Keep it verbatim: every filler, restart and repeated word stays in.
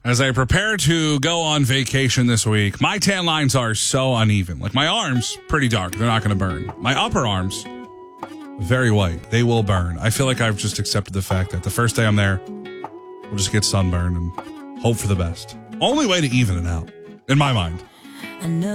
As I prepare to go on vacation this week, my tan lines are so uneven. Like my arms, pretty dark. They're not going to burn. My upper arms, very white. They will burn. I feel like I've just accepted the fact that the first day I'm there, we'll just get sunburned and hope for the best. Only way to even it out, in my mind.